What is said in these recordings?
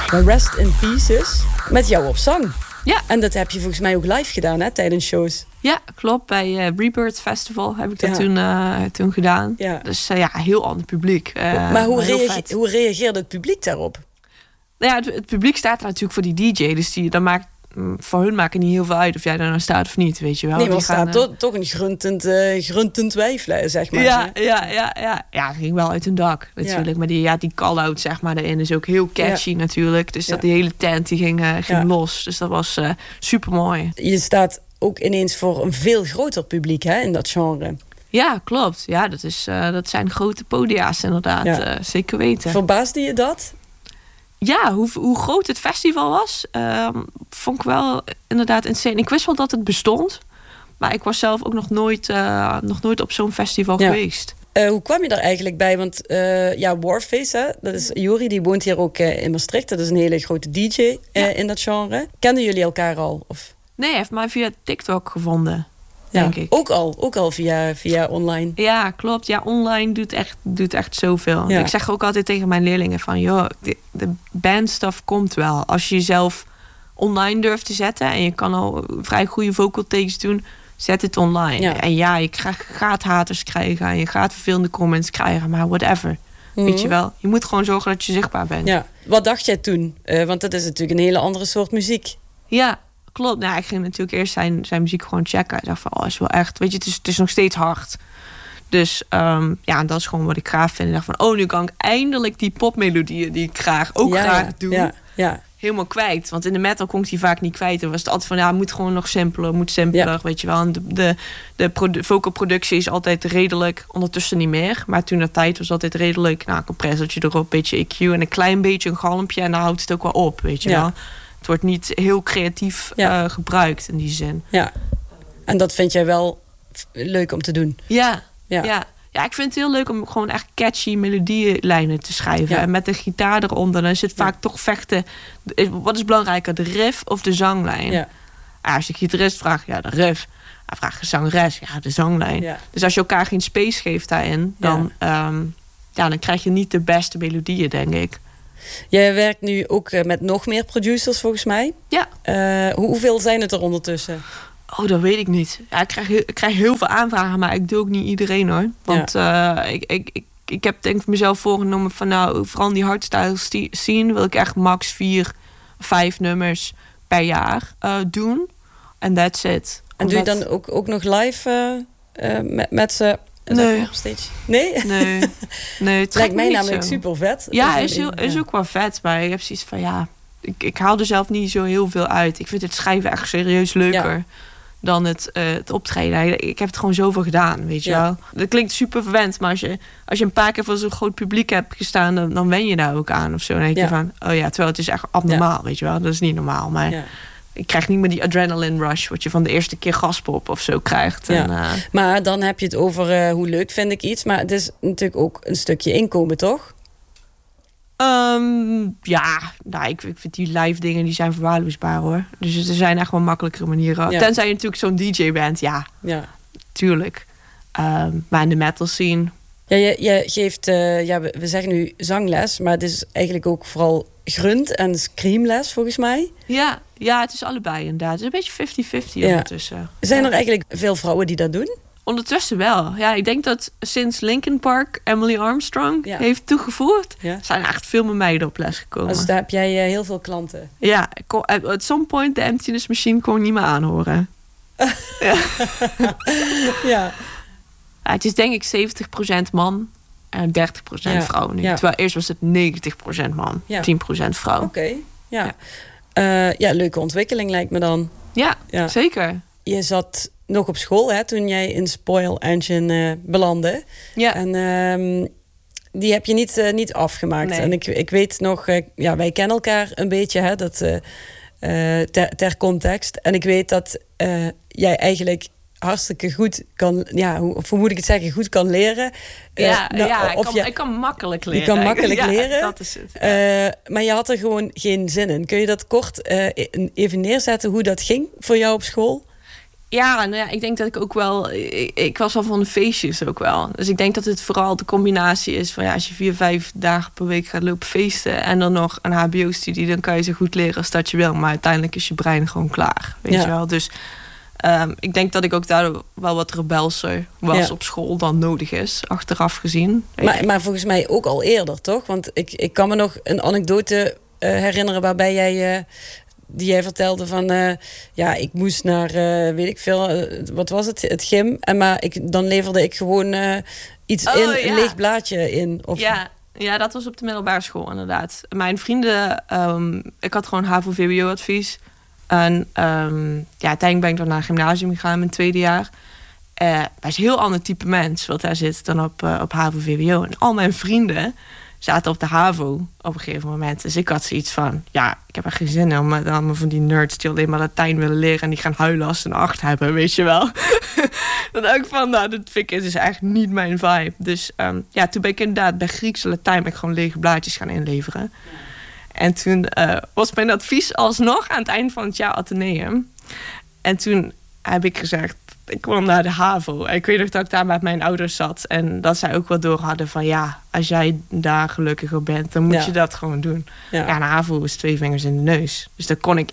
Rest in Pieces met jou op zang. Ja. En dat heb je volgens mij ook live gedaan, hè, tijdens shows. Ja, klopt. Bij Rebirth Festival heb ik dat toen gedaan. Ja. Dus heel ander publiek. Maar hoe reageerde het publiek daarop? Nou ja, het publiek staat er natuurlijk voor die DJ. Dus voor hun maakt het niet heel veel uit of jij daar nou staat of niet, weet je wel. Nee, maar staat toch een gruntend wijfle, zeg maar. Ja, het ging wel uit hun dak, natuurlijk. Ja. Maar die call-out, zeg maar, daarin is ook heel catchy natuurlijk. Dus die hele tent die ging los. Dus dat was super mooi. Je staat ook ineens voor een veel groter publiek, hè, in dat genre. Ja, klopt. Ja, dat zijn grote podia's inderdaad. Zeker weten. Verbaasde je dat? Ja, hoe groot het festival was, vond ik wel inderdaad insane. Ik wist wel dat het bestond, maar ik was zelf ook nog nooit op zo'n festival geweest. Hoe kwam je daar eigenlijk bij? Want Warface, hè, dat is Juri, die woont hier ook in Maastricht. Dat is een hele grote DJ in dat genre. Kenden jullie elkaar al? Of? Nee, hij heeft mij via TikTok gevonden. Denk ik. Ook al via online. Ja, klopt. Ja, online doet echt zoveel. Ja. Ik zeg ook altijd tegen mijn leerlingen van... joh, de bandstuff komt wel. Als je jezelf online durft te zetten... en je kan al vrij goede vocal takes doen... zet het online. Ja. En je gaat haters krijgen... en je gaat vervelende comments krijgen... maar whatever. Weet je wel. Je moet gewoon zorgen dat je zichtbaar bent. Ja. Wat dacht jij toen? Want dat is natuurlijk een hele andere soort muziek. Ja, klopt. Nou, ik ging natuurlijk eerst zijn muziek gewoon checken. Ik dacht van, is wel echt... Weet je, het is nog steeds hard. Dus dat is gewoon wat ik graag vind. Ik dacht van, nu kan ik eindelijk die popmelodieën... die ik graag doe, helemaal kwijt. Want in de metal kon ik die vaak niet kwijt. Dan was het altijd van, het moet gewoon nog simpeler, weet je wel. En de vocal productie is altijd redelijk, ondertussen niet meer. Maar toen de tijd was altijd redelijk... een compressortje erop, een beetje EQ... en een klein beetje een galmpje... en dan houdt het ook wel op, weet je wel. Het wordt niet heel creatief gebruikt in die zin. Ja, en dat vind jij wel leuk om te doen? Ja, ik vind het heel leuk om gewoon echt catchy melodielijnen te schrijven. Ja. En met de gitaar eronder, dan is het vaak toch vechten. Wat is belangrijker, de riff of de zanglijn? Ja. Als je gitarist vraagt, de riff. Hij vraagt de zangeres, de zanglijn. Ja. Dus als je elkaar geen space geeft daarin... dan krijg je niet de beste melodieën, denk ik. Jij werkt nu ook met nog meer producers, volgens mij. Ja. Hoeveel zijn het er ondertussen? Oh, dat weet ik niet. Ja, ik krijg heel veel aanvragen, maar ik doe ook niet iedereen, hoor. Want ik heb denk ik mezelf voorgenomen van... vooral in die hardstyle scene... wil ik echt max 4, 5 nummers per jaar doen. En that's it. En doe je dan ook nog live met ze... Nee. Nee? Nee, het lijkt mij namelijk super vet. Ja, is ook wel vet. Maar ik heb zoiets van, ik haal er zelf niet zo heel veel uit. Ik vind het schrijven echt serieus leuker dan het optreden. Ik heb het gewoon zoveel gedaan, weet je wel. Dat klinkt super verwend, maar als je een paar keer voor zo'n groot publiek hebt gestaan... dan wen je daar ook aan of zo. Dan denk je van, terwijl het is echt abnormaal, weet je wel. Dat is niet normaal, maar... Ja. Ik krijg niet meer die adrenaline rush... wat je van de eerste keer gaspop of zo krijgt. Ja. Maar dan heb je het over hoe leuk vind ik iets. Maar het is natuurlijk ook een stukje inkomen, toch? Ik vind die live dingen die zijn verwaarloosbaar, hoor. Dus er zijn echt wel makkelijkere manieren. Ja. Tenzij je natuurlijk zo'n DJ bent, tuurlijk. Maar in de metal scene... Ja, je geeft, we zeggen nu zangles... maar het is eigenlijk ook vooral grunt en screamles, volgens mij. Ja, het is allebei inderdaad. Het is een beetje 50-50 ondertussen. Zijn er eigenlijk veel vrouwen die dat doen? Ondertussen wel. Ja, ik denk dat sinds Linkin Park Emily Armstrong heeft toegevoegd... zijn er echt veel meer meiden op les gekomen. Dus daar heb jij heel veel klanten. Ja, at some point de Emptiness Machine kon ik niet meer aanhoren. Ja. Het is denk ik 70% man en 30% vrouw nu. Terwijl eerst was het 90% man, 10% vrouw. Oké, leuke ontwikkeling lijkt me dan. Ja, zeker. Je zat nog op school toen jij in Spoil Engine belandde. Ja. En die heb je niet afgemaakt. Nee. En ik weet nog, wij kennen elkaar een beetje, dat ter context. En ik weet dat jij eigenlijk maar goed kan, hoe moet ik het zeggen, goed kan leren. Ik kan makkelijk leren. Je kan makkelijk leren. Dat is het. Maar je had er gewoon geen zin in. Kun je dat kort even neerzetten hoe dat ging voor jou op school? Ja, nou ja, ik denk dat ik ook wel... Ik was al van de feestjes ook wel. Dus ik denk dat het vooral de combinatie is van... als je 4-5 dagen per week gaat lopen feesten... en dan nog een hbo-studie... dan kan je zo goed leren als dat je wil. Maar uiteindelijk is je brein gewoon klaar. Weet je wel? Dus ik denk dat ik ook daar wel wat rebelser was op school... dan nodig is, achteraf gezien. Maar volgens mij ook al eerder, toch? Want ik kan me nog een anekdote herinneren... waarbij die jij vertelde van... ik moest naar, weet ik veel... wat was het? Het gym. Maar dan leverde ik gewoon iets een leeg blaadje in. Of... Ja, dat was op de middelbare school inderdaad. Mijn vrienden... ik had gewoon HAVO-VWO-advies. En uiteindelijk ben ik dan naar het gymnasium gegaan in mijn tweede jaar. Hij is een heel ander type mens wat daar zit dan op HAVO-VWO. En al mijn vrienden... zaten op de HAVO op een gegeven moment. Dus ik had zoiets van... ik heb er geen zin in om allemaal van die nerds... die alleen maar Latijn willen leren... en die gaan huilen als ze een 8 hebben, weet je wel. Dan dacht ik van, dat vind ik dus eigenlijk niet mijn vibe. Dus toen ben ik inderdaad bij Grieks en Latijn... ben ik gewoon lege blaadjes gaan inleveren. En toen was mijn advies alsnog aan het eind van het jaar Atheneum. En toen heb ik gezegd... ik kwam naar de HAVO. En ik weet nog dat ik daar met mijn ouders zat. En dat zij ook wel door hadden van... als jij daar gelukkiger bent, dan moet je dat gewoon doen. Ja, de HAVO is 2 vingers in de neus. Dus dan kon ik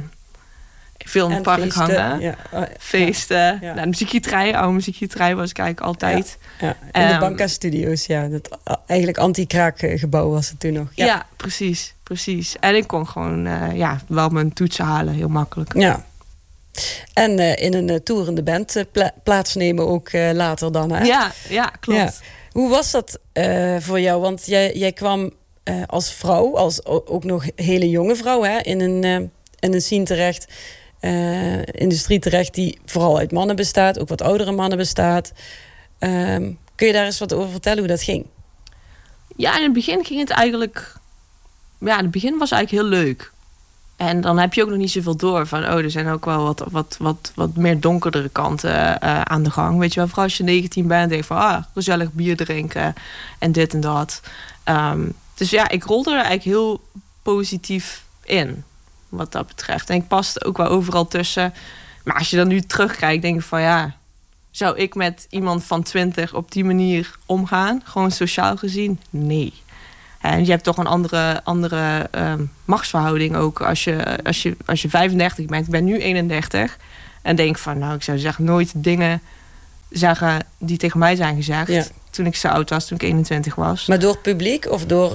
veel in het park hangen. Feesten. Ja. Nou, de muziekgieterij, oude muziekgieterij was ik eigenlijk altijd. Ja. En de Banca Studios, dat eigenlijk anti-kraakgebouw was het toen nog. Ja, precies. En ik kon gewoon wel mijn toetsen halen, heel makkelijk. Ja. En in een toerende band plaatsnemen ook later dan, hè? Ja, klopt. Ja. Hoe was dat voor jou? Want jij kwam als vrouw, als ook nog hele jonge vrouw... Hè, in een scene terecht, industrie terecht... die vooral uit mannen bestaat, ook wat oudere mannen bestaat. Kun je daar eens wat over vertellen hoe dat ging? Ja, in het begin ging het eigenlijk... Ja, in het begin was eigenlijk heel leuk. En dan heb je ook nog niet zoveel door van... er zijn ook wel wat meer donkerdere kanten aan de gang. Weet je wel, vooral als je 19 bent... denk je van, gezellig bier drinken en dit en dat. Dus ik rolde er eigenlijk heel positief in, wat dat betreft. En ik paste ook wel overal tussen. Maar als je dan nu terugkijkt, denk ik van... zou ik met iemand van 20 op die manier omgaan? Gewoon sociaal gezien? Nee. En je hebt toch een andere machtsverhouding ook als je 35 bent. Ik ben nu 31. En denk van, ik zou zeggen nooit dingen zeggen die tegen mij zijn gezegd. Toen ik zo oud was, toen ik 21 was. Maar door het publiek of door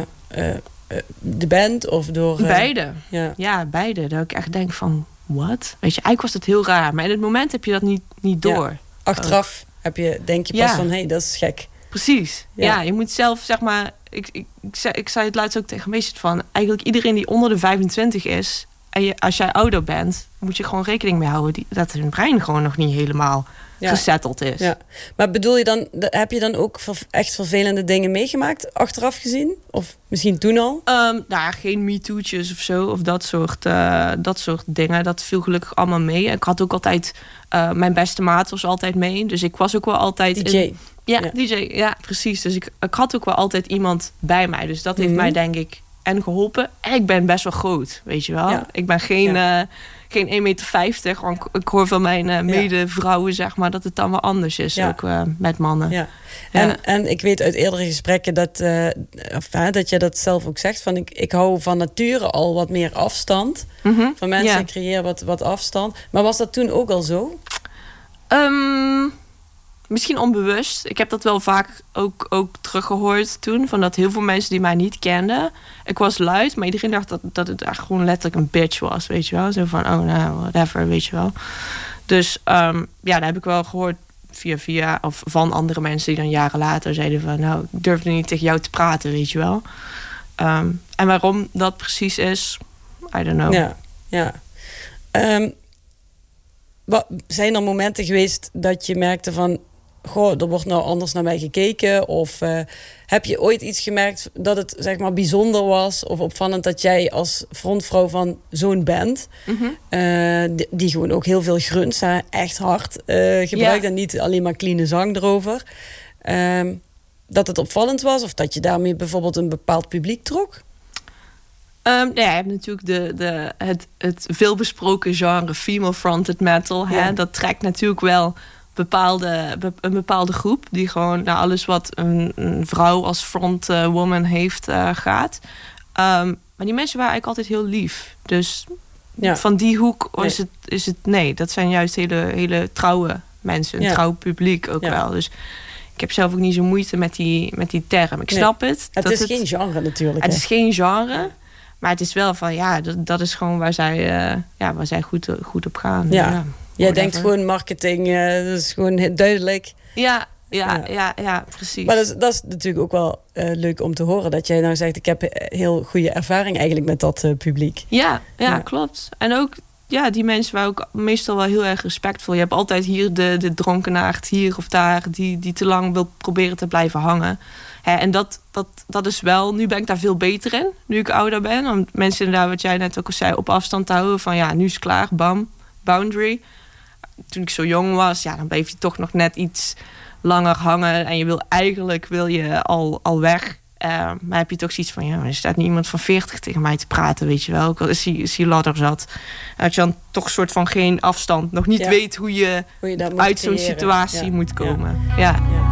de band? Of door, beide. Ja, beide. Dat ik echt denk van, what? Weet je, eigenlijk was het heel raar. Maar in het moment heb je dat niet door. Ja. Achteraf denk je pas van, dat is gek. Precies. Ja, je moet zelf, zeg maar... Ik zei het laatst ook tegen meesters van... eigenlijk iedereen die onder de 25 is... en als jij ouder bent... moet je gewoon rekening mee houden... dat hun brein gewoon nog niet helemaal gesetteld is. Ja. Maar bedoel je dan... heb je dan ook echt vervelende dingen meegemaakt... achteraf gezien? Of misschien toen al? Geen MeToo'tjes of zo... of dat soort dingen. Dat viel gelukkig allemaal mee. Ik had ook altijd... mijn beste maat was altijd mee. Dus ik was ook wel altijd... DJ. DJ, ja, precies. Dus ik had ook wel altijd iemand bij mij. Dus dat heeft mij, denk ik, geholpen. En ik ben best wel groot, weet je wel. Ja. Ik ben geen 1,50 meter. Want ik hoor van mijn medevrouwen, zeg maar, dat het dan wel anders is. Ja. Ook met mannen. Ja. En ik weet uit eerdere gesprekken dat je dat zelf ook zegt. Van ik hou van nature al wat meer afstand. Van mensen, ik creëer wat afstand. Maar was dat toen ook al zo? Misschien onbewust. Ik heb dat wel vaak ook teruggehoord toen. Van dat heel veel mensen die mij niet kenden. Ik was luid, maar iedereen dacht dat het echt gewoon letterlijk een bitch was. Weet je wel? Zo van, whatever, weet je wel. Dus dat heb ik wel gehoord via of van andere mensen die dan jaren later zeiden van... ik durfde niet tegen jou te praten, weet je wel. En waarom dat precies is, I don't know. Ja. Zijn er momenten geweest dat je merkte van... er wordt nou anders naar mij gekeken? Of heb je ooit iets gemerkt dat het, zeg maar, bijzonder was... of opvallend dat jij als frontvrouw van zo'n band... die gewoon ook heel veel grunts, echt hard gebruikt... en niet alleen maar clean zang erover... dat het opvallend was? Of dat je daarmee bijvoorbeeld een bepaald publiek trok? Je hebt natuurlijk het veelbesproken genre female fronted metal. Hè? Dat trekt natuurlijk wel een bepaalde groep die gewoon naar alles wat een vrouw als frontwoman heeft gaat. Maar die mensen waren eigenlijk altijd heel lief. Dus van die hoek is het nee. Dat zijn juist hele trouwe mensen. Een trouw publiek ook wel. Dus ik heb zelf ook niet zo moeite met die term. Ik snap het. Het is geen genre natuurlijk. Het is geen genre. Maar het is wel van, dat is gewoon waar zij goed op gaan. Ja. Jij denkt gewoon marketing, dat is gewoon duidelijk. Ja, precies. Maar dat is natuurlijk ook wel leuk om te horen. Dat jij nou zegt, ik heb heel goede ervaring eigenlijk met dat publiek. Ja, klopt. En ook, die mensen waren ook meestal wel heel erg respectvol. Je hebt altijd hier de dronkenaard hier of daar die te lang wil proberen te blijven hangen. En dat is wel, nu ben ik daar veel beter in, nu ik ouder ben. Om mensen inderdaad, wat jij net ook al zei, op afstand te houden. Van nu is het klaar, bam, boundary. Toen ik zo jong was, dan bleef je toch nog net iets langer hangen. En wil je al weg. Maar heb je toch zoiets van, er staat niet iemand van 40 tegen mij te praten, weet je wel. Ook al is hij ladder zat. Dat je dan toch een soort van geen afstand, nog niet weet hoe je uit zo'n situatie moet komen. Ja.